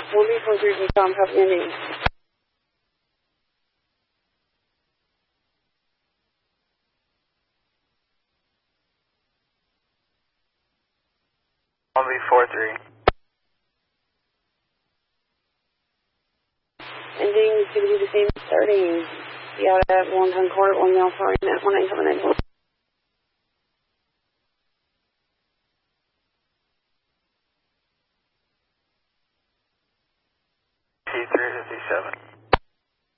1B43 from Tom, copy ending. Ending is going to be the same as starting. Be out at 1 ton court, 1 mile far in at 1979. P357.